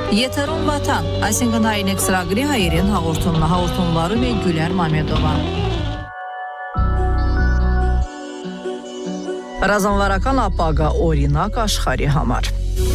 Եթերում վատան, այսինքն հայրենիք ծրագրի հայերեն հաղորդումներում է Գյուլիար Մամեդովան։ Ռազմավարական ապագա օրինակ աշխարհի համար։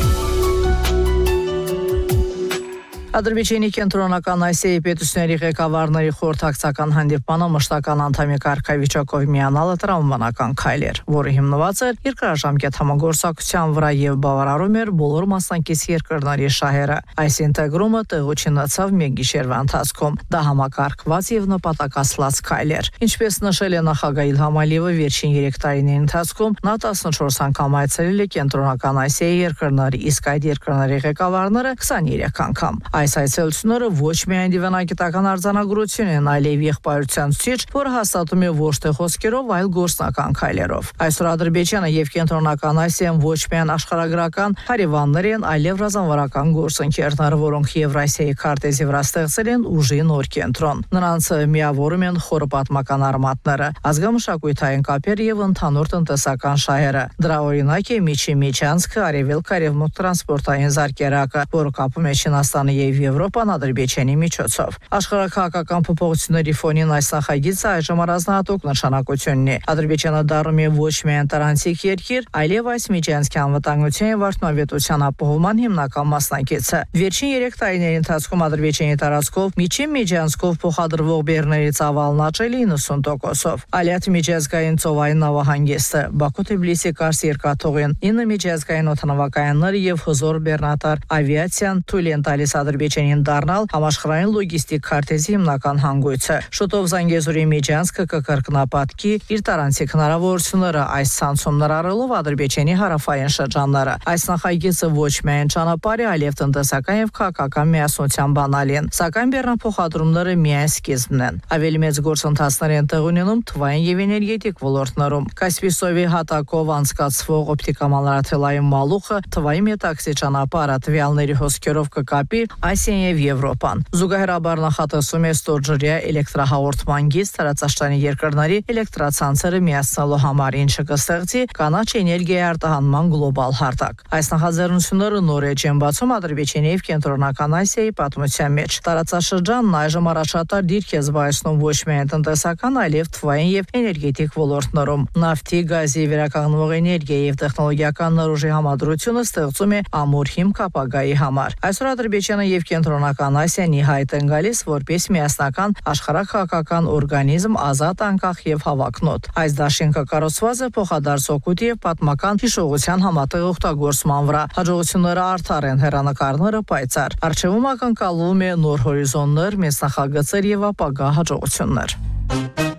Ադրբեջանի կենտրոնական Ասիայի պետությունների ղեկավարների խորհրդակցական հանդիպմանը մշտական անդամի կարգավիճակով միանալը տրամաբանական քայլ էր, որը հիմնված էր երկարաժամկետ համագործակցության վրա եւ բավարարում էր բոլոր մասնակից երկրների շահերը։ Այս ինտեգրումը տեղի ունեցավ մի գիշերվա ընթացքում։ Դա համակարգված եւ նպատակասլաց քայլ էր։ Ինչպես նշել է նախագահ Իլհամ Ալիևը, վերջին 3 տարիների ընթացքում նա 14 անգամ այցելել է կենտրոնական Ասիայի երկրների, իսկ այդ երկրների ղեկավարները 23 անգամ։ Այս այցելությունները ոչ միայն դիվանագիտական արձանագրություն են, այլև եղբայրության ցույց, որը հաստատում է ոչ թե խոսքերով, այլ գործնական քայլերով։ Այսօր Ադրբեջանը եւ Կենտրոնական Ասիան ոչ միայն աշխարհագրական հարևաններ են, այլև ռազմավարական գործընկերներ, որոնք Եվրասիայի քարտեզի վրա ստեղծել են ուժի նոր կենտրոն։ Նրանց միավորում են խորը պատմական արմատները, ազգամշակութային կապեր եւ ընդհանուր տնտեսական շահերը։ Դրա օրինակ է Միջանցքը, Արևելք-Արևմուտք տրանսպորտային զարկերակը, որը կապում է Չինաստանը եւ Եվրոպան Ադրբեջանի միջոցով։ Աշխարհակահաղական փոփոխությունների ֆոնին այս նախագիծը այժմ առանձնահատուկ նշանակություն ունի։ Ադրբեջանը դառնում է ոչ միայն տարանցիկ երկիր, այլև այս միջանցքի անվտանգության եւ արդյունավետության ապահովման հիմնական մասնակիցը։ Վերջին 3 տարիների ընթացքում Ադրբեջանի տարածքով միջանցքով փոխադրվող բեռների ծավալն աճել է 90%-ով։ Ալիաթ միջազգային ծովային նավահանգիստը, Բաքու-Թբիլիսի-Կարս երկաթուղին, 9 միջազգային օդանավակայաններ եւ հզոր բեռնատար ավիացիան թույլ են տալիս Ադրբեջանին դառնալ համաշխարհային լոգիստիկ քարտեզի հիմնական հանգույցը։ Շուտով Զանգեզուրի միջանցքը կկրկնապատկի իր տարանցիկ հնարավորությունները, այս ցանցում ներառելով Ադրբեջանի հարավային շրջանները։ Այս նախագիծը ոչ միայն ճանապարհ է, այլև տնտեսական եւ քաղաքական միասնության բանալին, սակայն բեռնափոխադրումները միայն սկիզբն են։ Ավելի մեծ գործընթացներ են տեղի ունենում թվային եւ էներգետիկ ոլորտներում։ Կասպիյ հատակով անցկացվող օպտիկամանրաթելային մալուխը թվային մետաքսի ճանապարհը տվյալների հոսքերով կկապի Ասիան եւ Եվրոպան։ Զուգահեռաբար նախատեսում է ստորջրյա էլեկտրահաղորդման գիծ տարածաշրջանի երկրների էլեկտրացանցերը միացնելու համար, ինչը կստեղծի կանաչ էներգիայի արտահանման գլոբալ հարթակ։ Այս նախաձեռնությունները նոր էջ են բացում Ադրբեջանի եւ Կենտրոնական Ասիայի պատմության մեջ։ Տարածաշրջանն այժմ առաջատար դիրք է զբաղեցնում ոչ միայն տնտեսական, այլև թվային եւ էներգետիկ ոլորտներում։ Նավթի, գազի, վերականգնվող էներգիայի եւ տեխնոլոգիական նորուժի համադրությունը ստեղծում է ամուր հիմք ապագայի համար։ Այսօր Ադրբեջանը եւ Կենտրոնական Ասիան հայտ են գալիս որպես միասնական աշխարհակահաղական օրգանիզմ, ազատ, անկախ եւ հավակնոտ։ Այս դաշինքը կառուցված է փոխադարձ օգուտ եւ պատմական հիշողության համատեղ օգտագործման վրա։ Հաջողությունները արդար են, հեռանկարները պայծառ։ Արժևում ակնկալվում է նոր հորիզոններ, մեծ նախագծեր եւ ապագա հաջողություններ։